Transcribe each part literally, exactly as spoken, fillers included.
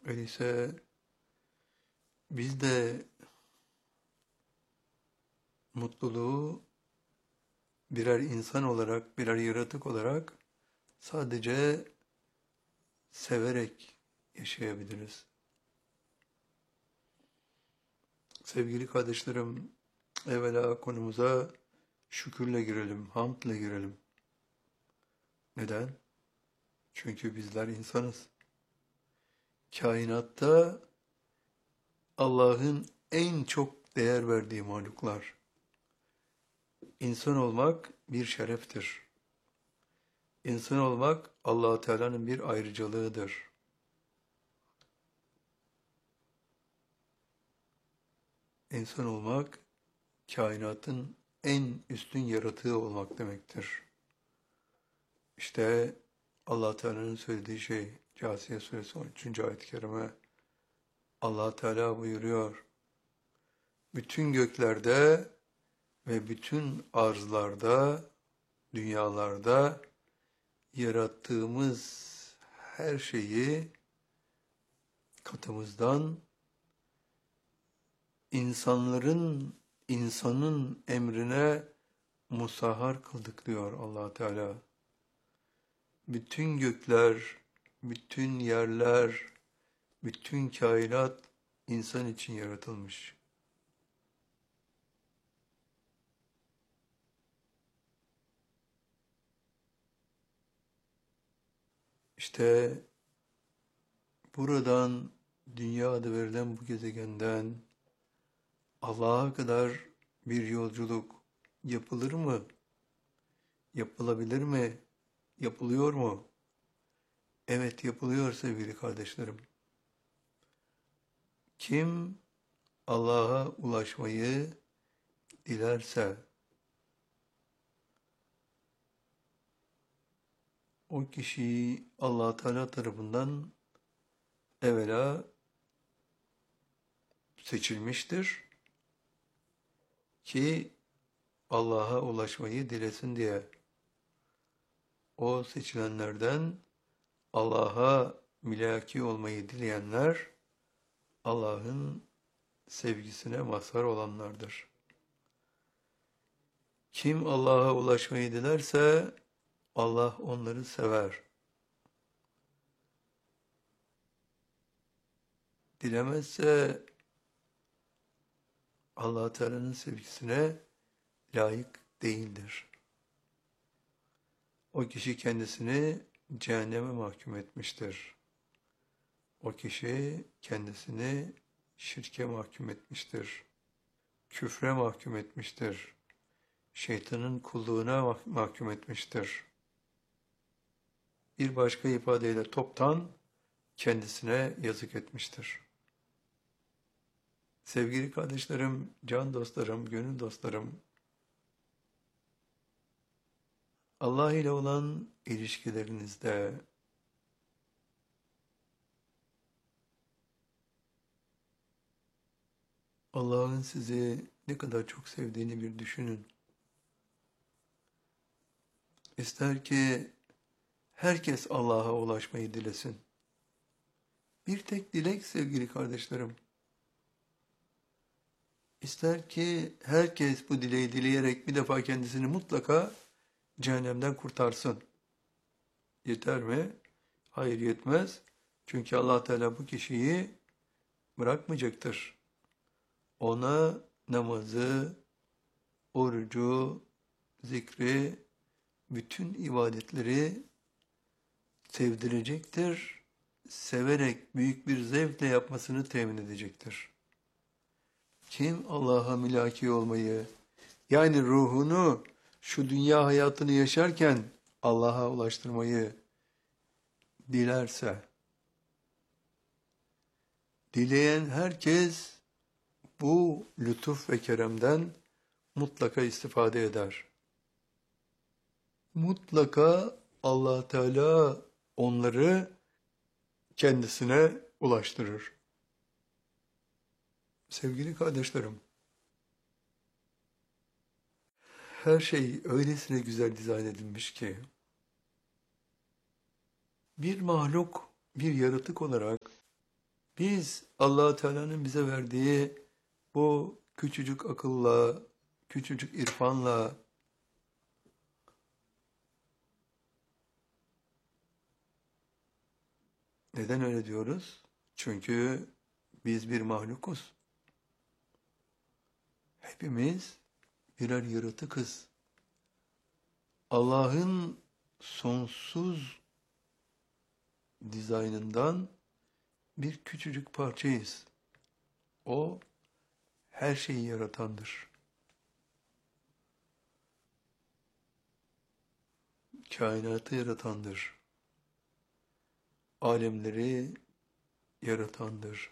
Öyleyse biz de mutluluğu birer insan olarak, birer yaratık olarak sadece severek yaşayabiliriz. Sevgili kardeşlerim, evvela konumuza şükürle girelim, hamdle girelim. Neden? Çünkü bizler insanız. Kainatta Allah'ın en çok değer verdiği mahluklar. İnsan olmak bir şereftir. İnsan olmak Allah-u Teala'nın bir ayrıcalığıdır. İnsan olmak, kainatın en üstün yaratığı olmak demektir. İşte Allah-u Teala'nın söylediği şey, Câsiye Suresi on üçüncü ayet-i kerime, Allah-u Teala buyuruyor, bütün göklerde ve bütün arzlarda, dünyalarda yarattığımız her şeyi katımızdan insanların, insanın emrine musahhar kıldık diyor Allah Teala. Bütün gökler, bütün yerler, bütün kainat insan için yaratılmış. İşte buradan, dünya adı verilen bu gezegenden Allah'a kadar bir yolculuk yapılır mı? Yapılabilir mi? Yapılıyor mu? Evet, yapılıyor sevgili kardeşlerim. Kim Allah'a ulaşmayı dilerse, o kişi Allah Teala tarafından evvela seçilmiştir ki Allah'a ulaşmayı dilesin diye. O seçilenlerden Allah'a mülaki olmayı dileyenler Allah'ın sevgisine mazhar olanlardır. Kim Allah'a ulaşmayı dilerse Allah onları sever. Dilemezse Allah Teala'nın sevgisine layık değildir. O kişi kendisini cehenneme mahkum etmiştir. O kişi kendisini şirke mahkum etmiştir. Küfre mahkum etmiştir. Şeytanın kulluğuna mahkum etmiştir. Bir başka ifadeyle toptan kendisine yazık etmiştir. Sevgili kardeşlerim, can dostlarım, gönül dostlarım, Allah ile olan ilişkilerinizde Allah'ın sizi ne kadar çok sevdiğini bir düşünün. İster ki herkes Allah'a ulaşmayı dilesin. Bir tek dilek sevgili kardeşlerim. İster ki herkes bu dileği dileyerek bir defa kendisini mutlaka cehennemden kurtarsın. Yeter mi? Hayır, yetmez. Çünkü Allah Teala bu kişiyi bırakmayacaktır. Ona namazı, orucu, zikri, bütün ibadetleri sevdirecektir. Severek, büyük bir zevkle yapmasını temin edecektir. Kim Allah'a mülaki olmayı, yani ruhunu şu dünya hayatını yaşarken Allah'a ulaştırmayı dilerse, dileyen herkes bu lütuf ve keremden mutlaka istifade eder. Mutlaka Allah Teala onları kendisine ulaştırır. Sevgili kardeşlerim, her şey öylesine güzel dizayn edilmiş ki, bir mahluk, bir yaratık olarak Biz Allah-u Teala'nın bize verdiği bu küçücük akılla, küçücük irfanla neden öyle diyoruz? Çünkü biz bir mahlukuz. Hepimiz birer yaratıkız. Allah'ın sonsuz dizaynından bir küçücük parçayız. O her şeyi yaratandır. Kainatı yaratandır. Alemleri yaratandır.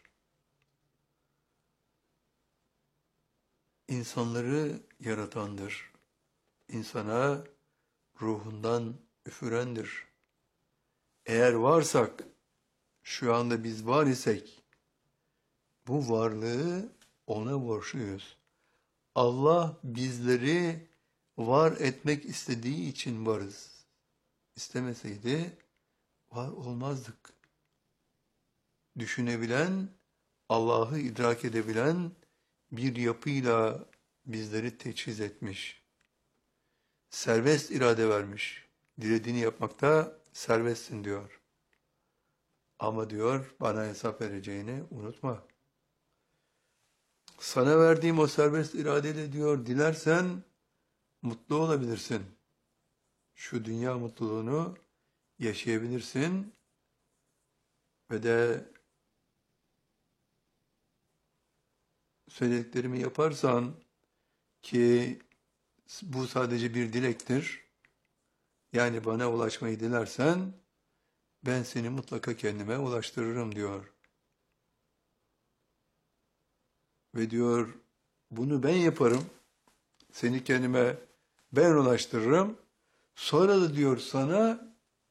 İnsanları yaratandır. İnsana ruhundan üfürendir. Eğer varsak, şu anda biz var isek, bu varlığı ona borçluyuz. Allah bizleri var etmek istediği için varız. İstemeseydi var olmazdık. Düşünebilen, Allah'ı idrak edebilen bir yapıyla bizleri teçhiz etmiş. Serbest irade vermiş. Dilediğini yapmakta serbestsin diyor. Ama diyor bana hesap vereceğini unutma. Sana verdiğim o serbest iradeyle diyor dilersen mutlu olabilirsin. Şu dünya mutluluğunu yaşayabilirsin ve de söylediklerimi yaparsan ki bu sadece bir dilektir. Yani bana ulaşmayı dilersen ben seni mutlaka kendime ulaştırırım diyor. Ve diyor bunu ben yaparım. Seni kendime ben ulaştırırım. Sonra da diyor sana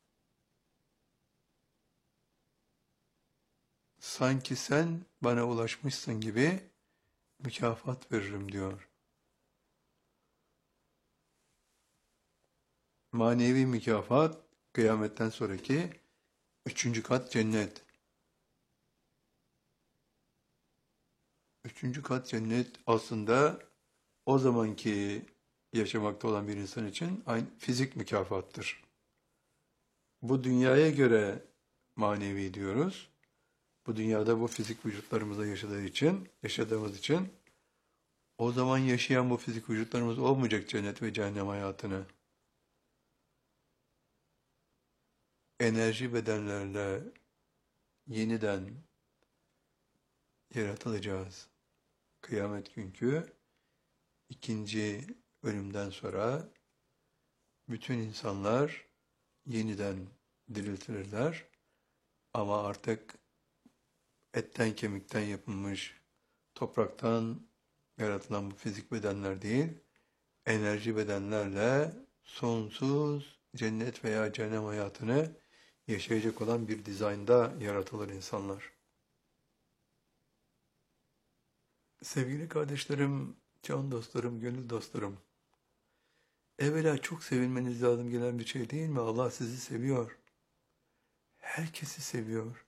sanki sen bana ulaşmışsın gibi mükafat veririm diyor. Manevi mükafat kıyametten sonraki üçüncü kat cennet. Üçüncü kat cennet aslında o zamanki yaşamakta olan bir insan için aynı fizik mükafattır. Bu dünyaya göre manevi diyoruz. Bu dünyada bu fizik vücutlarımızda yaşadığı için, yaşadığımız için o zaman yaşayan bu fizik vücutlarımız olmayacak cennet ve cehennem hayatını. Enerji bedenlerle yeniden yaratılacağız. Kıyamet günkü ikinci ölümden sonra bütün insanlar yeniden diriltilirler. Ama artık etten kemikten yapılmış, topraktan yaratılan bu fizik bedenler değil, enerji bedenlerle sonsuz cennet veya cehennem hayatını yaşayacak olan bir dizaynda yaratılır insanlar. Sevgili kardeşlerim, can dostlarım, gönül dostlarım, evvela çok sevinmeniz lazım gelen bir şey değil mi? Allah sizi seviyor. Herkesi seviyor.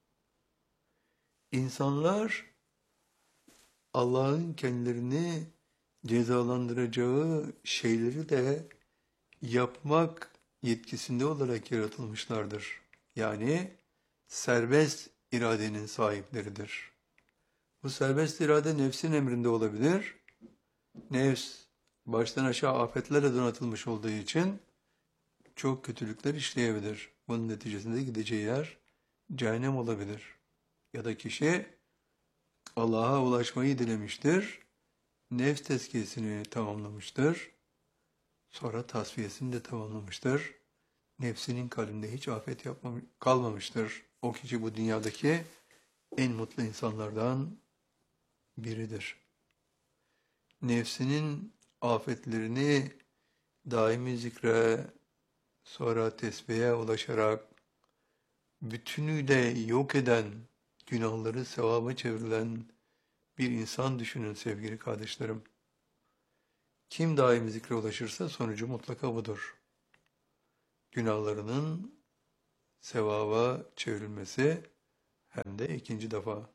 İnsanlar Allah'ın kendilerini cezalandıracağı şeyleri de yapmak yetkisinde olarak yaratılmışlardır. Yani serbest iradenin sahipleridir. Bu serbest irade nefsin emrinde olabilir. Nefs baştan aşağı afetlerle donatılmış olduğu için çok kötülükler işleyebilir. Bunun neticesinde gideceği yer cehennem olabilir. Ya da kişi Allah'a ulaşmayı dilemiştir. Nefs tezkiyesini tamamlamıştır. Sonra tasfiyesini de tamamlamıştır. Nefsinin kalbinde hiç afet yapmam kalmamıştır. O kişi bu dünyadaki en mutlu insanlardan biridir. Nefsinin afetlerini daimi zikre, sonra tesbihe ulaşarak bütünüyle yok eden, günahları sevaba çevrilen bir insan düşünün sevgili kardeşlerim. Kim daimi zikre ulaşırsa sonucu mutlaka budur. Günahlarının sevaba çevrilmesi hem de ikinci defa.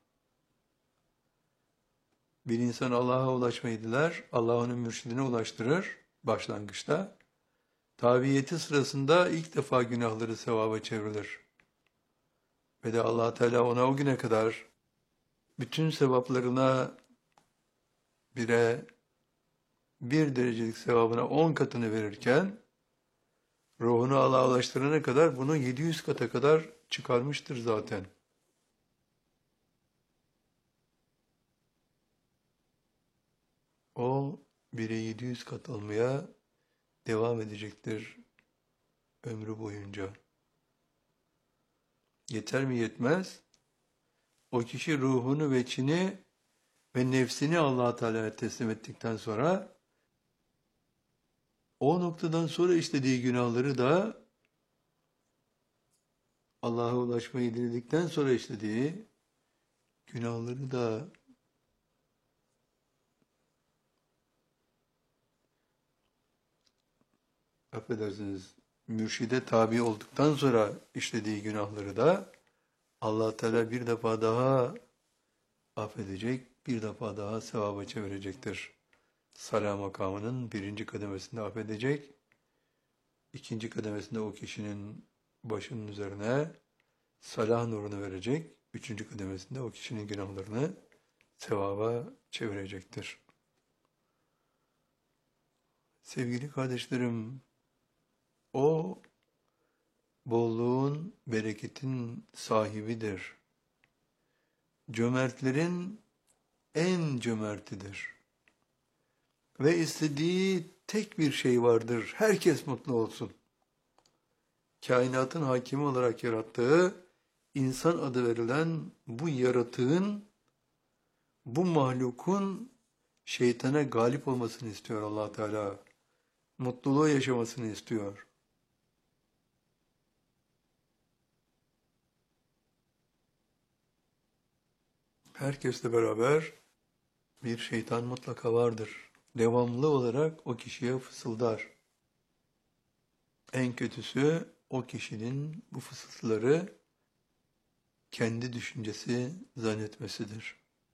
Bir insan Allah'a ulaşmayı diler, Allah onun mürşidine ulaştırır başlangıçta. Tabiyeti sırasında ilk defa günahları sevaba çevrilir. Ve de Allah Teala ona o güne kadar bütün sevaplarına bire bir derecelik sevabına on katını verirken ruhunu Allah'a ulaştırana kadar bunu yedi yüz kata kadar çıkarmıştır zaten. O bire yedi yüz kat almaya devam edecektir ömrü boyunca. Yeter mi yetmez? O kişi ruhunu ve içini ve nefsini Allah Teala'ya teslim ettikten sonra o noktadan sonra işlediği günahları da Allah'a ulaşmayı diledikten sonra işlediği günahları da affedersiniz mürşide tabi olduktan sonra işlediği günahları da Allah Teala bir defa daha affedecek, bir defa daha sevaba çevirecektir. Salah makamının birinci kademesinde affedecek, ikinci kademesinde o kişinin başının üzerine salah nurunu verecek, üçüncü kademesinde o kişinin günahlarını sevaba çevirecektir. Sevgili kardeşlerim, o bolluğun, bereketin sahibidir. Cömertlerin en cömertidir. Ve istediği tek bir şey vardır. Herkes mutlu olsun. Kainatın hakimi olarak yarattığı, insan adı verilen bu yaratığın, bu mahlukun şeytana galip olmasını istiyor Allah Teala. Mutluluğu yaşamasını istiyor. Herkesle beraber bir şeytan mutlaka vardır. Devamlı olarak o kişiye fısıldar. En kötüsü o kişinin bu fısıltıları kendi düşüncesi zannetmesidir.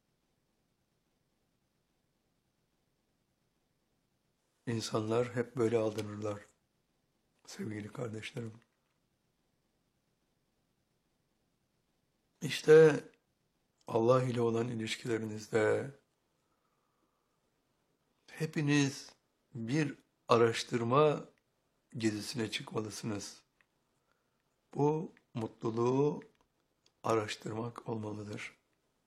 İnsanlar hep böyle aldanırlar sevgili kardeşlerim. İşte Allah ile olan ilişkilerinizde hepiniz bir araştırma gezisine çıkmalısınız. Bu mutluluğu araştırmak olmalıdır.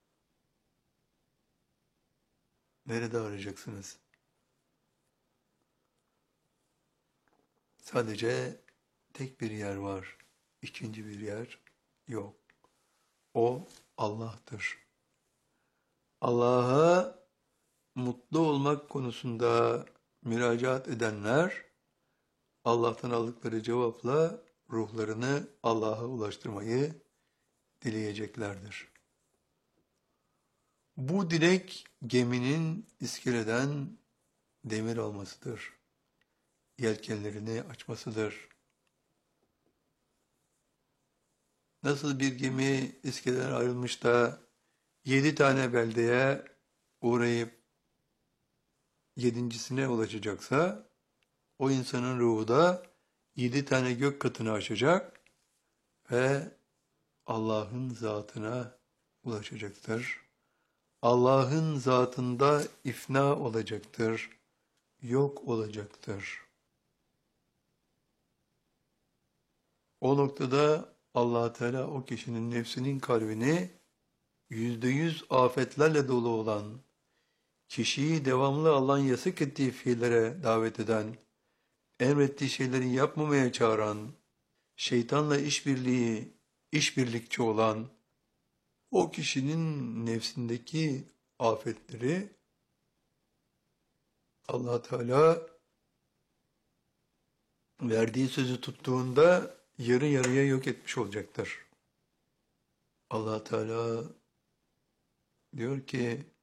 Nerede arayacaksınız? Sadece tek bir yer var. İkinci bir yer yok. O Allah'tır. Allah'a mutlu olmak konusunda müracaat edenler, Allah'tan aldıkları cevapla ruhlarını Allah'a ulaştırmayı dileyeceklerdir. Bu dilek geminin iskeleden demir almasıdır. Yelkenlerini açmasıdır. Nasıl bir gemi iskeleden ayrılmış da yedi tane beldeye uğrayıp yedincisine ulaşacaksa, o insanın ruhu da yedi tane gök katını aşacak ve Allah'ın zatına ulaşacaktır. Allah'ın zatında ifna olacaktır, yok olacaktır. O noktada Allah Teala o kişinin nefsinin kalbini yüzde yüz afetlerle dolu olan, kişiyi devamlı Allah'ın yasak ettiği fiillere davet eden, emrettiği şeyleri yapmamaya çağıran, şeytanla işbirliği, işbirlikçi olan, o kişinin nefsindeki afetleri Allah Teala verdiği sözü tuttuğunda yarı yarıya yok etmiş olacaktır. Allah Teala diyor ki